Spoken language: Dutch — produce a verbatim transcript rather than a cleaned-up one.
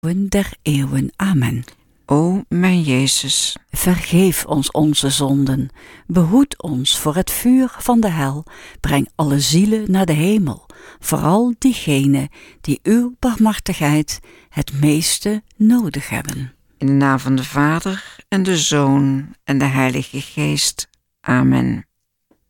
der eeuwen. Amen. O mijn Jezus, Vergeef ons onze zonden, behoed ons voor het vuur van de hel, breng alle zielen naar de hemel, vooral diegenen die uw barmhartigheid het meeste nodig hebben. in de naam van de Vader en de Zoon en de Heilige Geest. Amen.